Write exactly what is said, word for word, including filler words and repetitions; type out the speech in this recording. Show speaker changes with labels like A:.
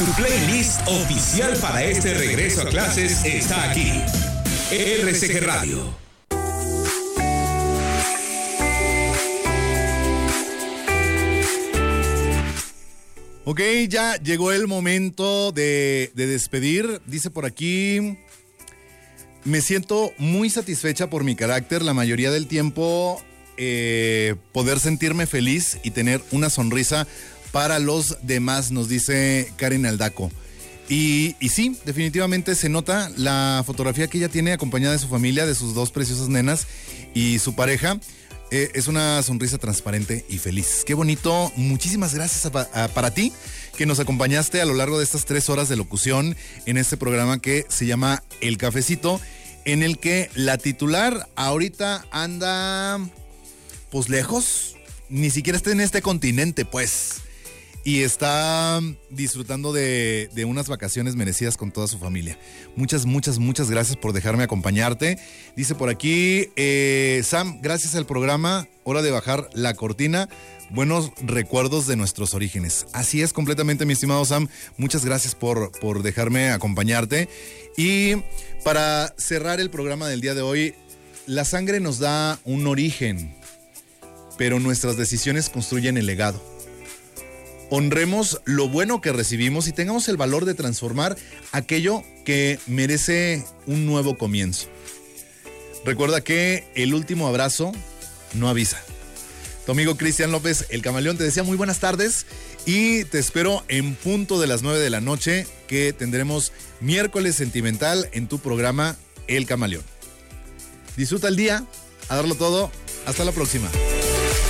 A: Tu playlist oficial para este regreso a clases está aquí. R C G Radio.
B: Ok, ya llegó el momento de, de despedir. Dice por aquí, me siento muy satisfecha por mi carácter. La mayoría del tiempo eh, poder sentirme feliz y tener una sonrisa para los demás, nos dice Karen Aldaco. Y, y sí, definitivamente se nota la fotografía que ella tiene acompañada de su familia, de sus dos preciosas nenas y su pareja. Eh, es una sonrisa transparente y feliz. Qué bonito. Muchísimas gracias a, a, para ti que nos acompañaste a lo largo de estas tres horas de locución en este programa que se llama El Cafecito, en el que la titular ahorita anda pues lejos, ni siquiera está en este continente pues, y está disfrutando de, de unas vacaciones merecidas con toda su familia. Muchas, muchas, muchas gracias por dejarme acompañarte. Dice por aquí, eh, Sam, gracias al programa, hora de bajar la cortina, buenos recuerdos de nuestros orígenes. Así es, completamente, mi estimado Sam. Muchas gracias por, por dejarme acompañarte. Y para cerrar el programa del día de hoy, la sangre nos da un origen, pero nuestras decisiones construyen el legado. Honremos lo bueno que recibimos y tengamos el valor de transformar aquello que merece un nuevo comienzo. Recuerda que el último abrazo no avisa. Tu amigo Cristian López, el Camaleón, te desea muy buenas tardes y te espero en punto de las nueve de la noche, que tendremos miércoles sentimental en tu programa El Camaleón. Disfruta el día, a darlo todo. Hasta la próxima.